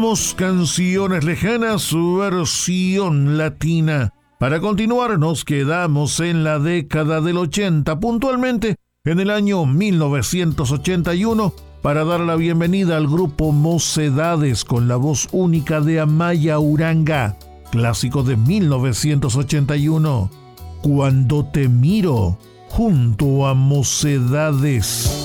Canciones lejanas, su versión latina. Para continuar, nos quedamos en la década del 80, puntualmente en el año 1981, para dar la bienvenida al grupo Mocedades con la voz única de Amaya Uranga, clásico de 1981, Cuando te miro, junto a Mocedades.